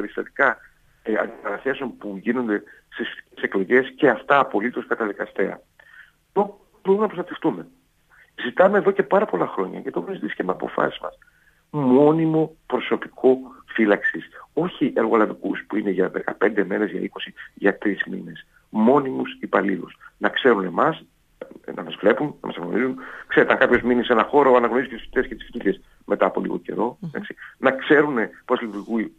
περιστατικά αντιπαραθέσεων που γίνονται στις εκλογές και αυτά απολύτως καταδικαστέα. Το μπορούμε να προστατευτούμε. Ζητάμε εδώ και πάρα πολλά χρόνια και το έχουμε ζητήσει και με αποφάσεις μας. Μόνιμο προσωπικό φύλαξης. Όχι εργολαβικούς που είναι για 15 μέρες, για 20, για 3 μήνες. Μόνιμους υπαλλήλους. Να ξέρουν εμάς, να μας βλέπουν, να μας αναγνωρίζουν. Ξέρετε, αν κάποιος μείνει σε ένα χώρο, αναγνωρίζει και τις φυτές και τις φυτούλες μετά από λίγο καιρό. Έτσι. Να ξέρουν πώς λειτουργεί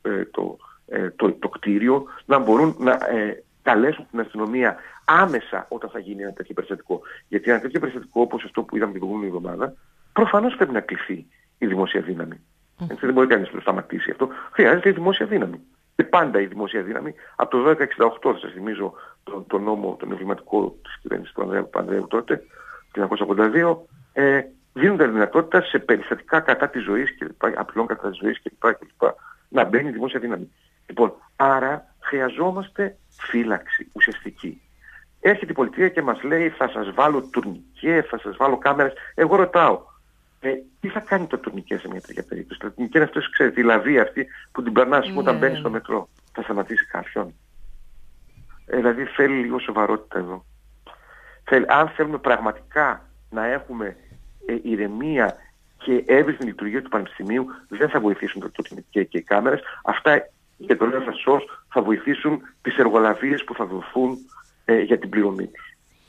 το κτίριο, να μπορούν να καλέσουν την αστυνομία άμεσα όταν θα γίνει ένα τέτοιο περιστατικό. Γιατί ένα τέτοιο περιστατικό όπως αυτό που είδαμε την προηγούμενη εβδομάδα, προφανώς πρέπει να κληθεί η δημόσια δύναμη. Έτσι, δεν μπορεί κανείς να το σταματήσει αυτό. Χρειάζεται η δημόσια δύναμη. Και πάντα η δημόσια δύναμη, από το 1268, σας θυμίζω τον νόμο, τον εμβληματικό της κυβέρνησης του Ανδρέου τότε, το 1982, δίνονται δυνατότητα σε περιστατικά κατά της ζωής και απειλών κατά της ζωής κλπ. Να μπαίνει η δημόσια δύναμη. Λοιπόν, άρα χρειαζόμαστε φύλαξη ουσιαστική. Έρχεται η πολιτεία και μας λέει θα σας βάλω τουρνικέ, θα σας βάλω κάμερες. Εγώ ρωτάω, τι θα κάνει το τουρνικέ σε μια τέτοια περίπτωση? Το τουρνικέ είναι αυτός, ξέρετε, η λαβή αυτή που την περνάς όταν μπαίνεις στο μετρό. Θα σταματήσει κάποιον? Δηλαδή θέλει λίγο σοβαρότητα εδώ. Αν θέλουμε πραγματικά να έχουμε ηρεμία και εύρυθμη λειτουργία του Πανεπιστημίου, δεν θα βοηθήσουν το τουρνικέ και οι κάμερες. Αυτά, και το λέω σαφώς, θα βοηθήσουν τις εργολαβίες που θα δοθούν για την πληρωμή τους.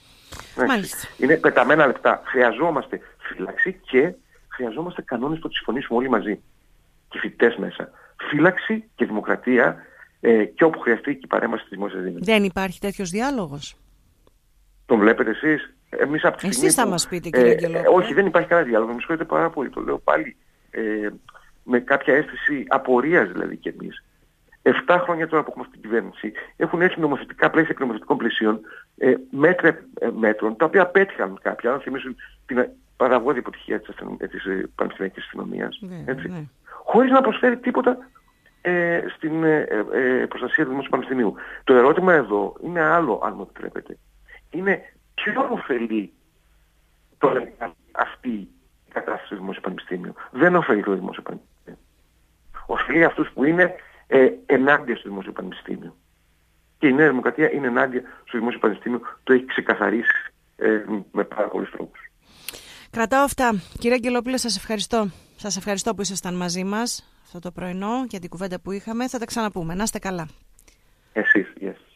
Είναι πεταμένα λεπτά. Χρειαζόμαστε φύλαξη και χρειαζόμαστε κανόνες που τις συμφωνήσουμε όλοι μαζί. Και φοιτητές μέσα. Φύλαξη και δημοκρατία και όπου χρειαστεί και η παρέμβαση της δημόσιας δύναμης. Δεν υπάρχει τέτοιος διάλογος? Τον βλέπετε εσείς? Εμείς από τη στιγμή εσείς θα μας πείτε, κύριε Αγγελόπουλε. Όχι, δεν υπάρχει κανένα διάλογο. Με συγχωρείτε πάρα πολύ. Το λέω πάλι με κάποια αίσθηση απορίας δηλαδή κι εμείς. 7 χρόνια τώρα που έχουμε αυτή την κυβέρνηση έχουν έρθει νομοθετικά πλαίσια και νομοθετικών πλαισίων μέτρων τα οποία πέτυχαν κάποια, να θυμίσουν την παραγωγή αποτυχία της πανεπιστημιακής αστυνομίας. Χωρίς να προσφέρει τίποτα στην προστασία του δημόσιου πανεπιστημίου. Το ερώτημα εδώ είναι άλλο, αν μου επιτρέπετε. Είναι ποιον ωφελεί τώρα αυτή η κατάσταση του δημόσιου πανεπιστήμιου? Δεν ωφελεί το δημόσιο πανεπιστήμιο. Ωφελεί αυτούς που είναι ενάντια στο δημόσιο πανεπιστήμιο. Και η Νέα Δημοκρατία είναι ενάντια στο δημόσιο πανεπιστήμιο. Το έχει ξεκαθαρίσει με πάρα πολλούς τρόπους. Κρατάω αυτά. Κύριε Αγγελόπουλε, σας ευχαριστώ. Σας ευχαριστώ που ήσασταν μαζί μας αυτό το πρωινό για την κουβέντα που είχαμε. Θα τα ξαναπούμε. Να είστε καλά. Εσείς, yes.